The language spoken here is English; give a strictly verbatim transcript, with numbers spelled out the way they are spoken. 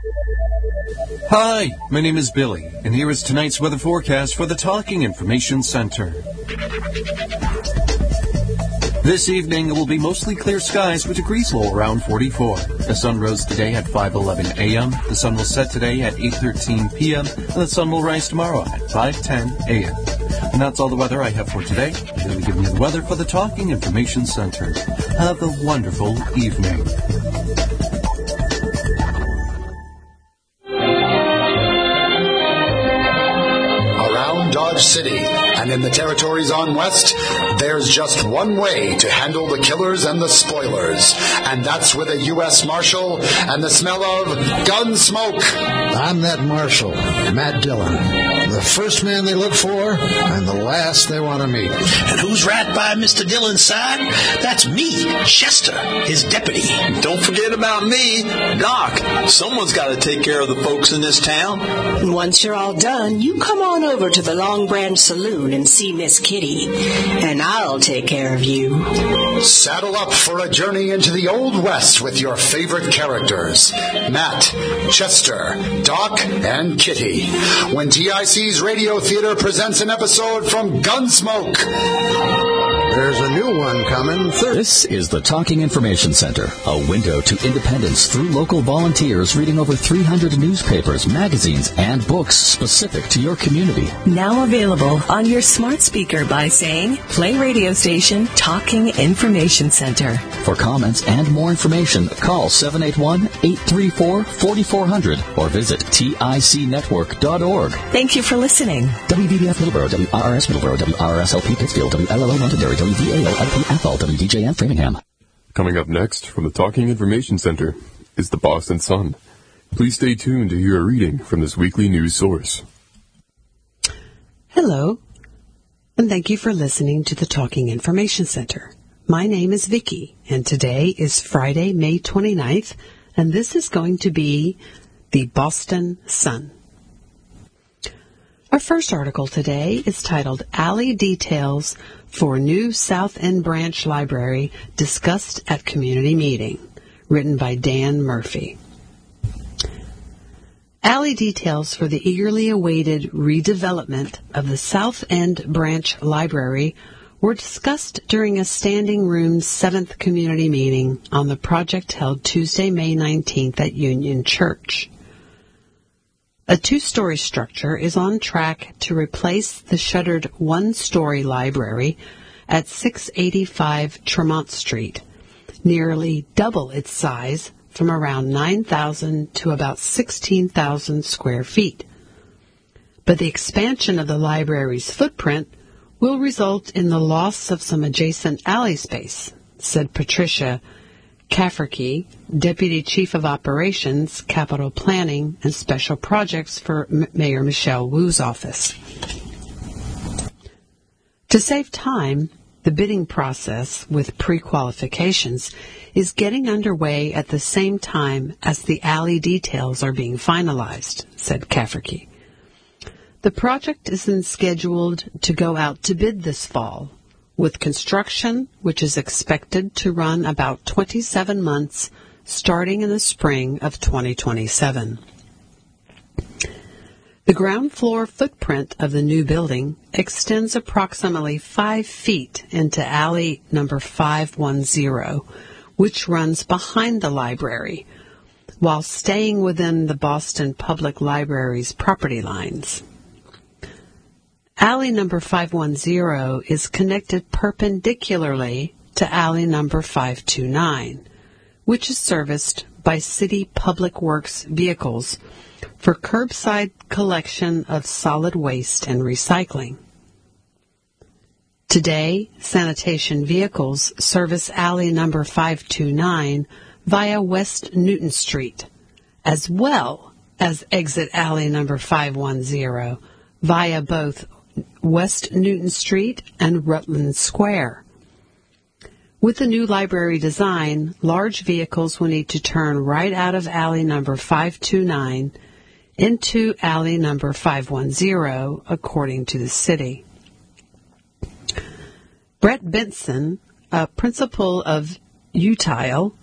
Hi, my name is Billy, and here is tonight's weather forecast for the Talking Information Center. This evening, it will be mostly clear skies with degrees low around forty-four. The sun rose today at five eleven a.m., the sun will set today at eight thirteen p.m., and the sun will rise tomorrow at five ten a.m. And that's all the weather I have for today. I'm going to be giving you the weather for the Talking Information Center. Have a wonderful evening. Dodge City and in the territories on west, there's just one way to handle the killers and the spoilers, and that's with a U S Marshal and the smell of gun smoke. I'm that Marshal, Matt Dillon, the first man they look for and the last they want to meet. And who's right by Mister Dillon's side? That's me, Chester, his deputy. Don't forget about me, Doc. Someone's got to take care of the folks in this town. Once you're all done, you come on over to the Long Branch Saloon and see Miss Kitty, and I'll take care of you. Saddle up for a journey into the Old West with your favorite characters, Matt, Chester, Doc, and Kitty, when T I C's Radio Theater presents an episode from Gunsmoke. There's a new one coming. Third. This is the Talking Information Center, a window to independence through local volunteers reading over three hundred newspapers, magazines, and books specific to your community. Now available on your smart speaker by saying, play radio station Talking Information Center. For comments and more information, call seven eight one, eight three four, four four zero zero or visit tic network dot org. Thank you for listening. W B B F Middleborough, W R R S Middleborough, W R R S L P Pittsfield, W L L O Londonderry, W V A O L P Athol, W D J M Framingham. Coming up next from the Talking Information Center is the Boston Sun. Please stay tuned to hear a reading from this weekly news source. Hello, and thank you for listening to the Talking Information Center. My name is Vicki, and today is Friday, May twenty-ninth, and this is going to be the Boston Sun. Our first article today is titled Alley Details for New South End Branch Library Discussed at Community Meeting, written by Dan Murphy. Alley details for the eagerly awaited redevelopment of the South End Branch Library were discussed during a standing room seventh community meeting on the project held Tuesday, May nineteenth at Union Church. A two-story structure is on track to replace the shuttered one-story library at six eighty-five Tremont Street, nearly double its size from around nine thousand to about sixteen thousand square feet. But the expansion of the library's footprint will result in the loss of some adjacent alley space, said Patricia Cafferkey, Deputy Chief of Operations, Capital Planning, and Special Projects for M- Mayor Michelle Wu's office. To save time, the bidding process with pre-qualifications is getting underway at the same time as the alley details are being finalized, said Cafferkey. The project is then scheduled to go out to bid this fall, with construction, which is expected to run about twenty-seven months, starting in the spring of twenty twenty-seven. The ground floor footprint of the new building extends approximately five feet into alley number five one zero, which runs behind the library, while staying within the Boston Public Library's property lines. Alley number five one zero is connected perpendicularly to alley number five two nine, which is serviced by City Public Works vehicles for curbside collection of solid waste and recycling. Today, sanitation vehicles service alley number five two nine via West Newton Street, as well as exit alley number five one zero via both West Newton Street and Rutland Square. With the new library design, large vehicles will need to turn right out of alley number five two nine into alley number five one zero, according to the city. Brett Benson, a principal of Utile,